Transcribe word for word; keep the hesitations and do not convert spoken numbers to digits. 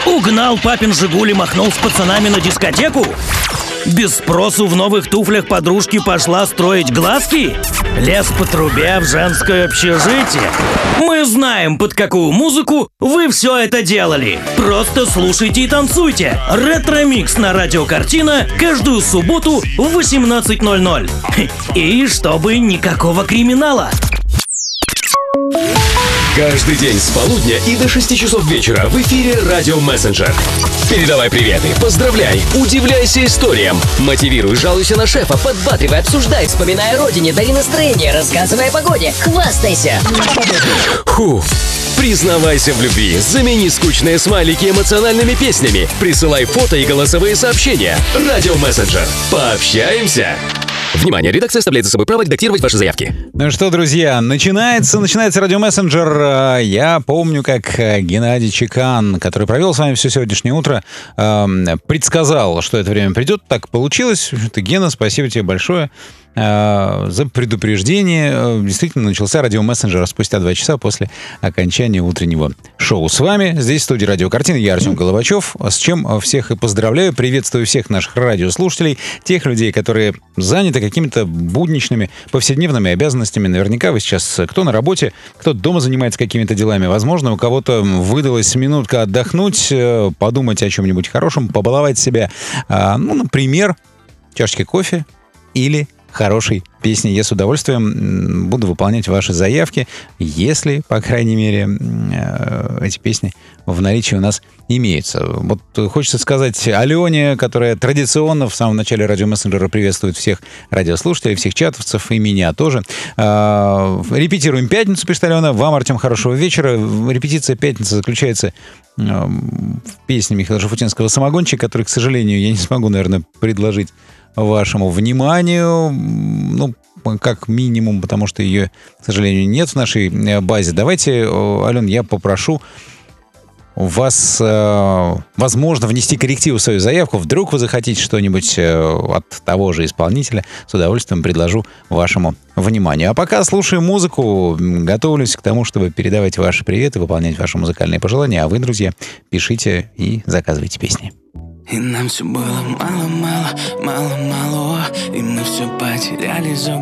Угнал папин «Жигуль» и махнул с пацанами на дискотеку? Без спросу в новых туфлях подружки пошла строить глазки? Лез по трубе в женское общежитие? Мы знаем, под какую музыку вы все это делали. Просто слушайте и танцуйте. Ретро-микс на радио «Картина» каждую субботу в восемнадцать ноль ноль. И чтобы никакого криминала. Каждый день с полудня и до шести часов вечера в эфире «Радио Мессенджер». Передавай приветы, поздравляй, удивляйся историям. Мотивируй, жалуйся на шефа, подбатривай, обсуждай, вспоминай о родине, дари настроение, рассказывай о погоде, хвастайся. Фу. Признавайся в любви, замени скучные смайлики эмоциональными песнями, присылай фото и голосовые сообщения. «Радио Мессенджер». Пообщаемся. Внимание, редакция оставляет за собой право редактировать ваши заявки. Ну что, друзья, начинается, начинается радио Мессенджер. Я помню, как Геннадий Чекан, который провел с вами все сегодняшнее утро, предсказал, что это время придет. Так получилось. Гена, спасибо тебе большое за предупреждение. Действительно, начался радио Мессенджер спустя два часа после окончания утреннего шоу. С вами здесь в студии радио «Картина» я, Артем Головачев, с чем всех и поздравляю. Приветствую всех наших радиослушателей, тех людей, которые заняты какими-то будничными, повседневными обязанностями. Наверняка вы сейчас кто на работе, кто дома занимается какими-то делами. Возможно, у кого-то выдалась минутка отдохнуть, подумать о чем-нибудь хорошем, побаловать себя. Ну, например, чашечкой кофе или хорошей песни. Я с удовольствием буду выполнять ваши заявки, если, по крайней мере, эти песни в наличии у нас имеются. Вот хочется сказать Алене, которая традиционно в самом начале радио Мессенджера приветствует всех радиослушателей, всех чатовцев и меня тоже. Репетируем пятницу, пишет Алена. Вам, Артем, хорошего вечера. Репетиция пятницы заключается в песне Михаила Шафутинского «Самогончик», который, к сожалению, я не смогу, наверное, предложить вашему вниманию, ну, как минимум, потому что ее, к сожалению, нет в нашей базе. Давайте, Ален, я попрошу вас, возможно, внести коррективы в свою заявку. Вдруг вы захотите что-нибудь от того же исполнителя, с удовольствием предложу вашему вниманию. А пока слушаю музыку, готовлюсь к тому, чтобы передавать ваши приветы, выполнять ваши музыкальные пожелания. А вы, друзья, пишите и заказывайте песни. И нам все было мало-мало, мало-мало, и мы все потеряли за